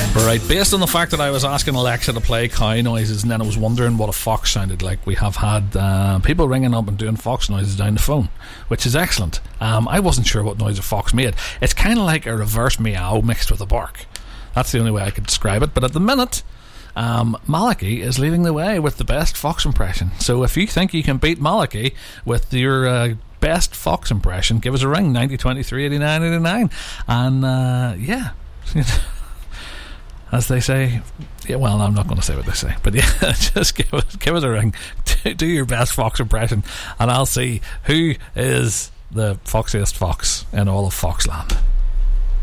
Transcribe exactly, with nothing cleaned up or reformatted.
Right, based on the fact that I was asking Alexa to play cow noises and then I was wondering what a fox sounded like, we have had uh, people ringing up and doing fox noises down the phone, which is excellent. Um, I wasn't sure what noise a fox made. It's kind of like a reverse meow mixed with a bark. That's the only way I could describe it. But at the minute, um, Malachi is leading the way with the best fox impression. So if you think you can beat Malachi with your uh, best fox impression, give us a ring, ninety twenty-three eighty-nine eighty-nine. And uh, yeah... as they say, yeah, well, I'm not going to say what they say, but yeah, just give us, give us a ring, do, do your best fox impression, and I'll see who is the foxiest fox in all of Foxland.